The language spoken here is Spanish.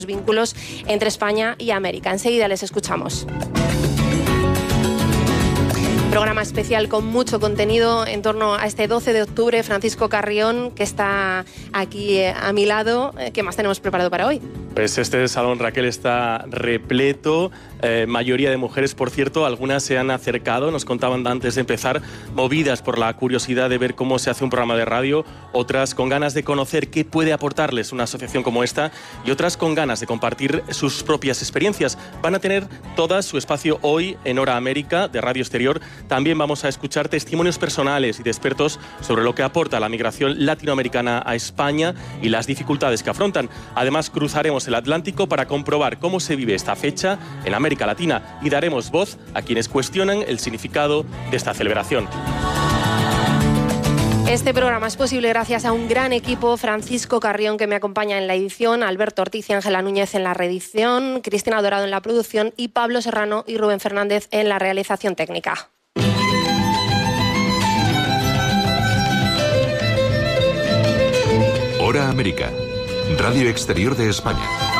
vínculos entre España y América. Enseguida les escuchamos. Programa especial con mucho contenido en torno a este 12 de octubre. Francisco Carrión, que está aquí a mi lado. ¿Qué más tenemos preparado para hoy? Pues este salón, Raquel, está repleto, mayoría de mujeres, por cierto. Algunas se han acercado, nos contaban antes de empezar, movidas por la curiosidad de ver cómo se hace un programa de radio, otras con ganas de conocer qué puede aportarles una asociación como esta y otras con ganas de compartir sus propias experiencias. Van a tener todas su espacio hoy en Hora América de Radio Exterior. También vamos a escuchar testimonios personales y de expertos sobre lo que aporta la migración latinoamericana a España y las dificultades que afrontan. Además, cruzaremos el Atlántico para comprobar cómo se vive esta fecha en América Latina y daremos voz a quienes cuestionan el significado de esta celebración. Este programa es posible gracias a un gran equipo: Francisco Carrión, que me acompaña en la edición, Alberto Ortiz y Ángela Núñez en la reedición, Cristina Dorado en la producción y Pablo Serrano y Rubén Fernández en la realización técnica. Hora América, Radio Exterior de España.